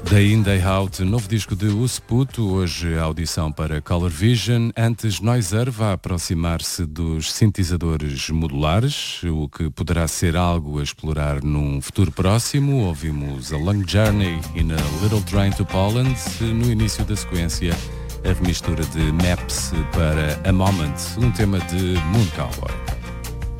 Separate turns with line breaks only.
Day In, Day Out, novo disco de Usputo, hoje a audição para Color Vision. Antes, Noiser vai aproximar-se dos sintetizadores modulares, o que poderá ser algo a explorar num futuro próximo. Ouvimos A Long Journey in a Little Train to Poland. No início da sequência, a remistura de Maps para A Moment, um tema de Moon Cowboy.